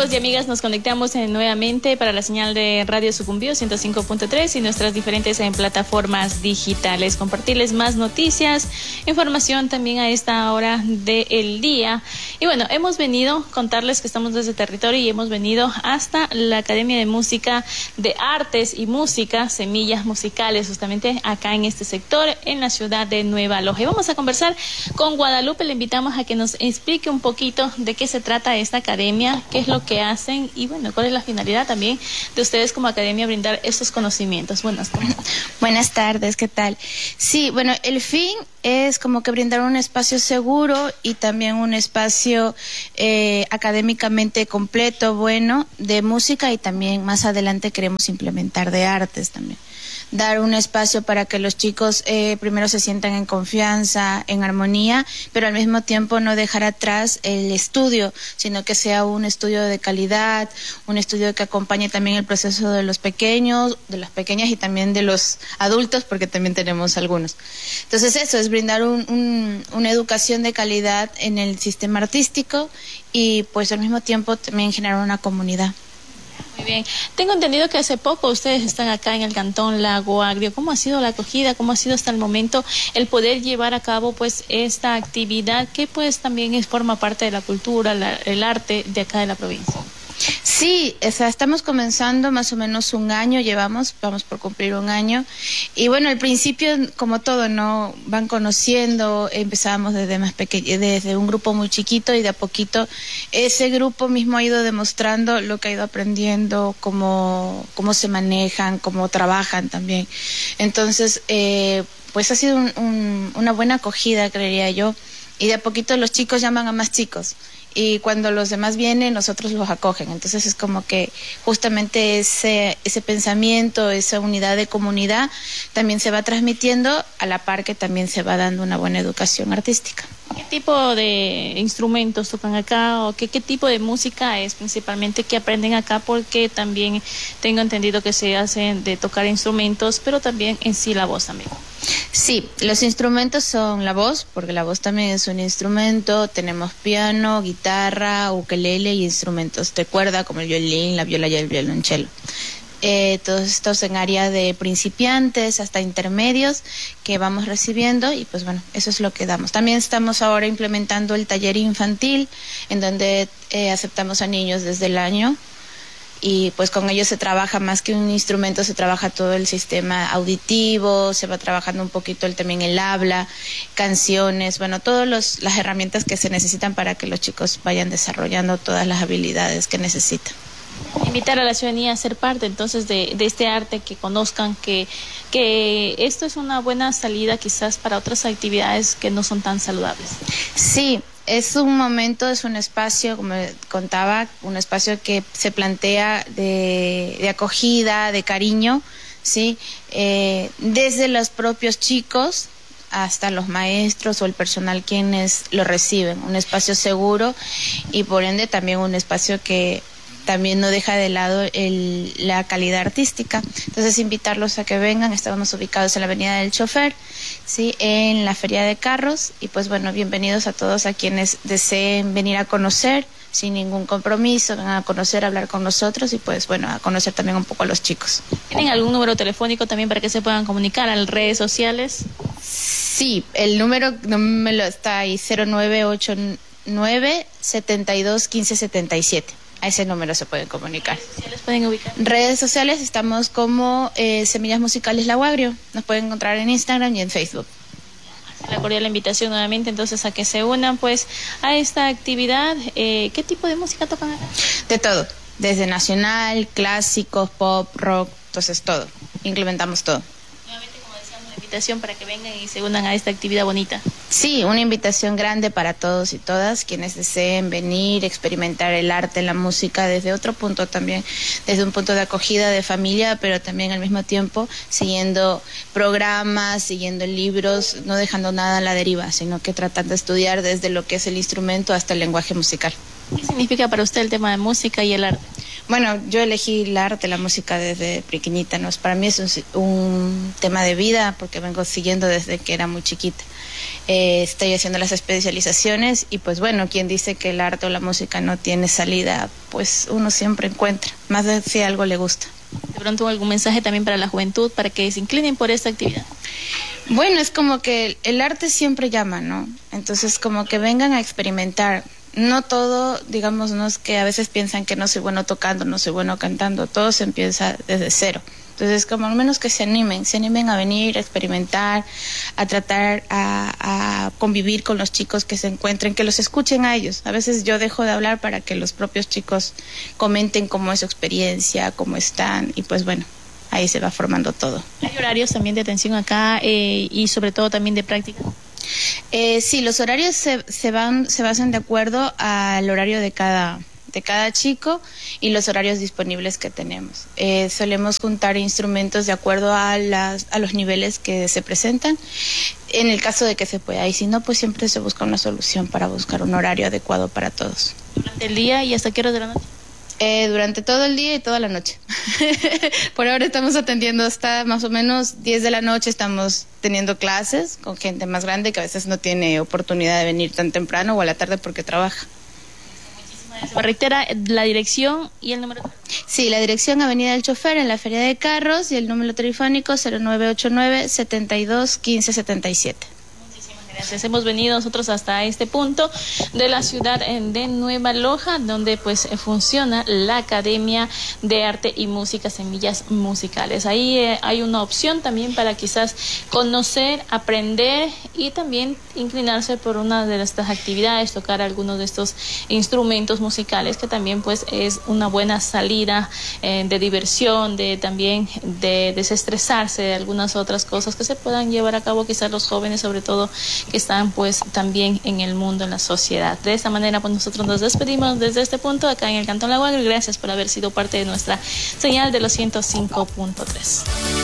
Amigos y amigas, nos conectamos nuevamente para la señal de Radio Sucumbío 105.3 y nuestras diferentes plataformas digitales. Compartirles más noticias, información también a esta hora del día. Y bueno, hemos venido a contarles que estamos desde territorio y hemos venido hasta la Academia de Música de Artes y Música, Semillas Musicales, justamente acá en este sector, en la ciudad de Nueva Loja. Y vamos a conversar con Guadalupe, le invitamos a que nos explique un poquito de qué se trata esta academia, qué es lo que hacen y bueno, cuál es la finalidad también de ustedes como academia brindar estos conocimientos. Buenas tardes, ¿qué tal? Sí, bueno, el fin es como que brindar un espacio seguro y también un espacio académicamente completo, bueno, de música, y también más adelante queremos implementar de artes también. Dar un espacio para que los chicos primero se sientan en confianza, en armonía, pero al mismo tiempo no dejar atrás el estudio, sino que sea un estudio de calidad, un estudio que acompañe también el proceso de los pequeños, de las pequeñas y también de los adultos, porque también tenemos algunos. Entonces eso es brindar una educación de calidad en el sistema artístico y pues al mismo tiempo también generar una comunidad. Muy bien. Tengo entendido que hace poco ustedes están acá en el Cantón Lago Agrio. ¿Cómo ha sido la acogida? ¿Cómo ha sido hasta el momento el poder llevar a cabo pues esta actividad que pues también forma parte de la cultura, el arte de acá de la provincia? Sí, o sea, estamos comenzando más o menos un año, vamos por cumplir un año. Y bueno, al principio, como todo, ¿no? Van conociendo, empezamos desde más pequeño, desde un grupo muy chiquito, y de a poquito ese grupo mismo ha ido demostrando lo que ha ido aprendiendo, cómo se manejan, cómo trabajan también. Entonces, pues ha sido una buena acogida, creería yo. Y de a poquito los chicos llaman a más chicos. Y cuando los demás vienen, nosotros los acogen. Entonces es como que justamente ese pensamiento, esa unidad de comunidad también se va transmitiendo, a la par que también se va dando una buena educación artística. ¿Qué tipo de instrumentos tocan acá o qué tipo de música es principalmente que aprenden acá? Porque también tengo entendido que se hacen de tocar instrumentos, pero también en sí la voz también. Sí, los instrumentos son la voz, porque la voz también es un instrumento. Tenemos piano, guitarra, ukelele y instrumentos de cuerda como el violín, la viola y el violonchelo. Todos estos en área de principiantes hasta intermedios que vamos recibiendo, y pues bueno, eso es lo que damos. También estamos ahora implementando el taller infantil, en donde aceptamos a niños desde el año, y pues con ellos se trabaja más que un instrumento, se trabaja todo el sistema auditivo, se va trabajando un poquito también el habla, canciones, bueno, todas las herramientas que se necesitan para que los chicos vayan desarrollando todas las habilidades que necesitan. Invitar a la ciudadanía a ser parte entonces de este arte, que conozcan que esto es una buena salida quizás para otras actividades que no son tan saludables. Sí, es un momento, es un espacio, como contaba, un espacio que se plantea de acogida, de cariño, ¿sí? Desde los propios chicos hasta los maestros o el personal quienes lo reciben. Un espacio seguro y por ende también un espacio que también no deja de lado la calidad artística. Entonces invitarlos a que vengan. Estamos ubicados en la Avenida del Chofer, ¿sí? En la Feria de Carros, y pues bueno, bienvenidos a todos a quienes deseen venir a conocer sin ningún compromiso, vengan a conocer, a hablar con nosotros y pues bueno, a conocer también un poco a los chicos. ¿Tienen algún número telefónico también para que se puedan comunicar a las redes sociales? Sí, el número está ahí, 0989 72 15 77. A ese número se pueden comunicar. ¿Redes sociales pueden ubicar? Redes sociales estamos como Semillas Musicales Lago Agrio. Nos pueden encontrar en Instagram y en Facebook. La cordial invitación nuevamente entonces a que se unan pues a esta actividad. ¿Qué tipo de música tocan acá? De todo, desde nacional, clásicos, pop, rock, entonces todo. Implementamos todo. Nuevamente, como decíamos, la invitación para que vengan y se unan a esta actividad bonita. Sí, una invitación grande para todos y todas quienes deseen venir, experimentar el arte, la música desde otro punto también, desde un punto de acogida de familia, pero también al mismo tiempo siguiendo programas, siguiendo libros, no dejando nada a la deriva, sino que tratando de estudiar desde lo que es el instrumento hasta el lenguaje musical. ¿Qué significa para usted el tema de música y el arte? Bueno, yo elegí el arte, la música desde pequeñita, ¿no? Para mí es un tema de vida porque vengo siguiendo desde que era muy chiquita. estoy haciendo las especializaciones y pues bueno, quien dice que el arte o la música no tiene salida, pues uno siempre encuentra, más de si algo le gusta. De pronto algún mensaje también para la juventud, para que se inclinen por esta actividad. Bueno, es como que el arte siempre llama, ¿no? Entonces como que vengan a experimentar. No todo, digamos, no es que a veces piensan que no soy bueno tocando, no soy bueno cantando, todo se empieza desde cero. Entonces, como al menos que se animen a venir, a experimentar, a tratar, a convivir con los chicos que se encuentren, que los escuchen a ellos. A veces yo dejo de hablar para que los propios chicos comenten cómo es su experiencia, cómo están, y pues bueno, ahí se va formando todo. ¿Hay horarios también de atención acá y sobre todo también de práctica? Sí, los horarios se basan de acuerdo al horario de cada chico y los horarios disponibles que tenemos. Solemos juntar instrumentos de acuerdo a los niveles que se presentan, en el caso de que se pueda, y si no, pues siempre se busca una solución para buscar un horario adecuado para todos. ¿Durante el día y hasta qué horas de la noche? Durante todo el día y toda la noche. Por ahora estamos atendiendo hasta más o menos 10 de la noche, estamos teniendo clases con gente más grande que a veces no tiene oportunidad de venir tan temprano o a la tarde porque trabaja. Reitera la dirección y el número. Sí, la dirección Avenida del Chofer en la Feria de Carros y el número telefónico 0989 72 15 77. Gracias. Hemos venido nosotros hasta este punto de la ciudad de Nueva Loja, donde pues funciona la Academia de Arte y Música Semillas Musicales. Ahí hay una opción también para quizás conocer, aprender y también inclinarse por una de estas actividades, tocar algunos de estos instrumentos musicales, que también pues es una buena salida de diversión, de también de desestresarse de algunas otras cosas que se puedan llevar a cabo quizás los jóvenes, sobre todo que están pues también en el mundo, en la sociedad. De esta manera pues nosotros nos despedimos desde este punto acá en el Cantón La Guagra y gracias por haber sido parte de nuestra señal de los 105.3.